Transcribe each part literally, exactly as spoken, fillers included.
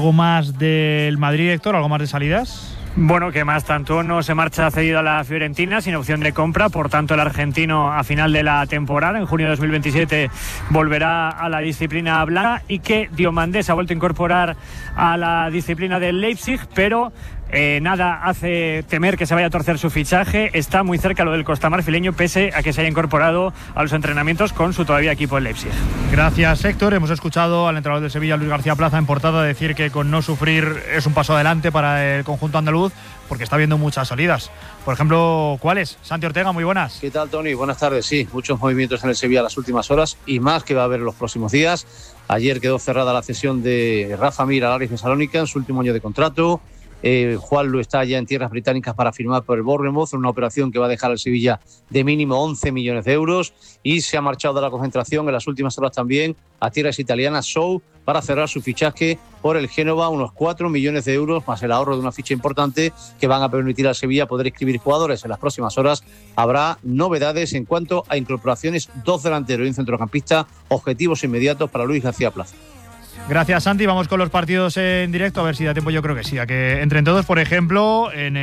¿Algo más del Madrid, Héctor? ¿Algo más de salidas? Bueno, que más tanto no se marcha cedido a la Fiorentina sin opción de compra, por tanto el argentino a final de la temporada, en junio de dos mil veintisiete, volverá a la disciplina blanca, y que Diomandé se ha vuelto a incorporar a la disciplina del Leipzig, pero eh, nada hace temer que se vaya a torcer su fichaje. Está muy cerca lo del costamarfileño, pese a que se haya incorporado a los entrenamientos con su todavía equipo el Leipzig. Gracias, Héctor. Hemos escuchado al entrenador del Sevilla, Luis García Plaza, en portada decir que con no sufrir es un paso adelante para el conjunto andaluz, porque está viendo muchas salidas. Por ejemplo, ¿cuáles? Santi Ortega, muy buenas. ¿Qué tal, Tony? Buenas tardes. Sí, muchos movimientos en el Sevilla las últimas horas y más que va a haber en los próximos días. Ayer quedó cerrada la cesión de Rafa Mir al Aris Thessaloniki en su último año de contrato. Eh, Juanlu está ya en tierras británicas para firmar por el Bournemouth, una operación que va a dejar al Sevilla de mínimo once millones de euros, y se ha marchado de la concentración en las últimas horas también a tierras italianas Sou para cerrar su fichaje por el Génova, unos cuatro millones de euros más el ahorro de una ficha importante que van a permitir al Sevilla poder inscribir jugadores. En las próximas horas habrá novedades en cuanto a incorporaciones, dos delanteros y un centrocampista, objetivos inmediatos para Luis García Plaza. Gracias, Santi. Vamos con los partidos en directo, a ver si da tiempo. Yo creo que sí, a que entren todos. Por ejemplo, en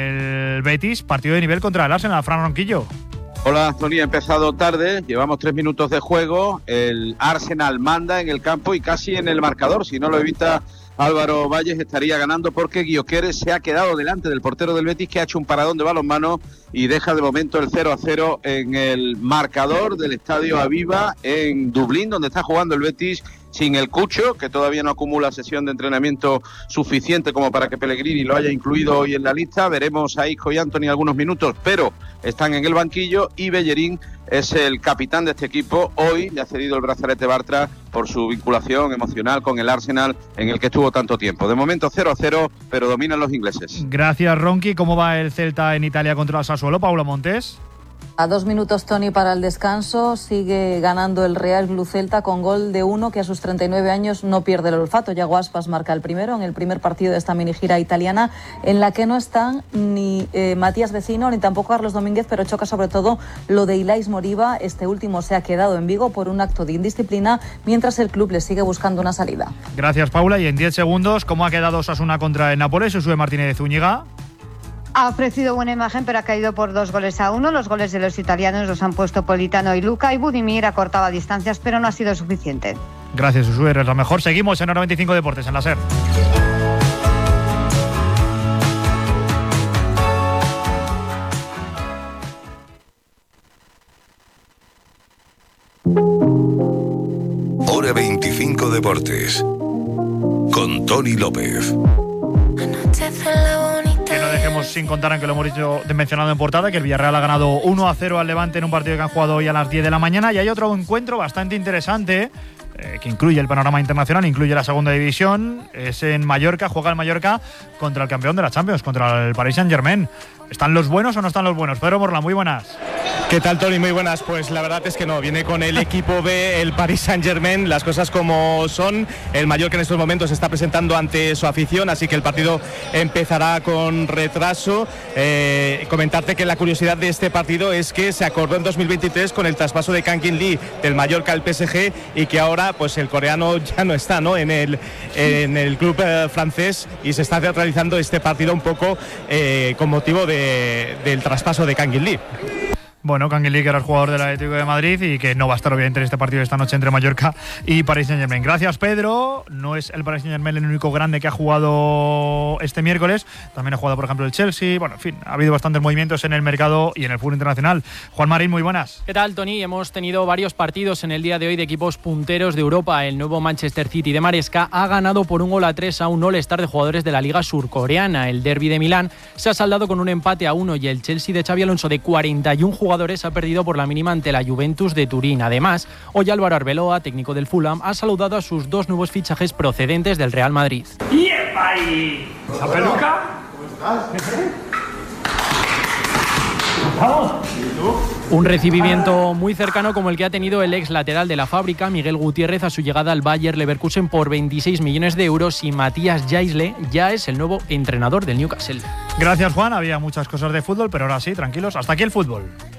el Betis, partido de nivel contra el Arsenal. Fran Ronquillo. Hola, Tony. Ha empezado tarde, llevamos tres minutos de juego. El Arsenal manda en el campo y casi en el marcador. Si no lo evita Álvaro Valles, estaría ganando, porque Gyökeres se ha quedado delante del portero del Betis, que ha hecho un paradón de balonmano y deja de momento el cero a cero en el marcador del Estadio Aviva en Dublín, donde está jugando el Betis sin el Cucho, que todavía no acumula sesión de entrenamiento suficiente como para que Pellegrini lo haya incluido hoy en la lista. Veremos a Isco y Antony algunos minutos, pero están en el banquillo, y Bellerín es el capitán de este equipo. Hoy le ha cedido el brazalete Bartra por su vinculación emocional con el Arsenal, en el que estuvo tanto tiempo. De momento cero a cero, pero dominan los ingleses. Gracias, Ronqui. ¿Cómo va el Celta en Italia contra el Sassuolo? Paula Montes. A dos minutos, Tony, para el descanso. Sigue ganando el Real Blue Celta con gol de uno, que a sus treinta y nueve años no pierde el olfato. Yago Aspas marca el primero en el primer partido de esta mini gira italiana, en la que no están ni eh, Matías Vecino ni tampoco Carlos Domínguez, pero choca sobre todo lo de Ilais Moriba. Este último se ha quedado en Vigo por un acto de indisciplina, mientras el club le sigue buscando una salida. Gracias, Paula. Y en diez segundos, ¿cómo ha quedado Osasuna contra el Nápoles? Josué Martínez Zúñiga. Ha ofrecido buena imagen, pero ha caído por dos goles a uno. Los goles de los italianos los han puesto Politano y Luca, y Budimir ha cortado a distancias, pero no ha sido suficiente. Gracias, Josué, eres la mejor. Seguimos en Hora veinticinco Deportes, en la SER. Hora veinticinco Deportes con Tony López. Que no dejemos sin contar, aunque lo hemos dicho, mencionado en portada, que el Villarreal ha ganado uno a cero al Levante en un partido que han jugado hoy a las diez de la mañana. Y hay otro encuentro bastante interesante eh, que incluye el panorama internacional, incluye la segunda división. Es en Mallorca, juega el Mallorca contra el campeón de la Champions, contra el Paris Saint-Germain. ¿Están los buenos o no están los buenos? Pedro Morla, muy buenas. ¿Qué tal, Tony? Muy buenas. Pues la verdad es que no, viene con el equipo B, el Paris Saint-Germain, las cosas como son. El Mallorca en estos momentos se está presentando ante su afición, así que el partido empezará con retraso. Eh, comentarte que la curiosidad de este partido es que se acordó en dos mil veintitrés con el traspaso de Kang In Lee del Mallorca al P S G, y que ahora pues el coreano ya no está, ¿no?, en el, en el club eh, francés, y se está realizando este partido un poco eh, con motivo de, del traspaso de Kang In Lee. Bueno, Kang In Lee, que era el jugador del Atlético de Madrid y que no va a estar obviamente en este partido de esta noche entre Mallorca y Paris Saint-Germain. Gracias, Pedro. No es el Paris Saint-Germain el único grande que ha jugado este miércoles. También ha jugado, por ejemplo, el Chelsea. Bueno, en fin, ha habido bastantes movimientos en el mercado y en el fútbol internacional. Juan Marín, muy buenas. ¿Qué tal, Tony? Hemos tenido varios partidos en el día de hoy de equipos punteros de Europa. El nuevo Manchester City de Maresca ha ganado por un gol a tres a un All-Star de jugadores de la Liga Surcoreana. El Derby de Milán se ha saldado con un empate a uno, y el Chelsea de Xabi Alonso, de cuarenta y un jugadores, ha perdido por la mínima ante la Juventus de Turín. Además, hoy Álvaro Arbeloa, técnico del Fulham, ha saludado a sus dos nuevos fichajes procedentes del Real Madrid. ¡Yepa ahí! ¿La peluca? ¿Cómo estás? ¿Vamos? Un recibimiento muy cercano como el que ha tenido el ex lateral de la Fábrica, Miguel Gutiérrez, a su llegada al Bayer Leverkusen por veintiséis millones de euros, y Matías Jaisle ya es el nuevo entrenador del Newcastle. Gracias, Juan. Había muchas cosas de fútbol, pero ahora sí, tranquilos. Hasta aquí el fútbol.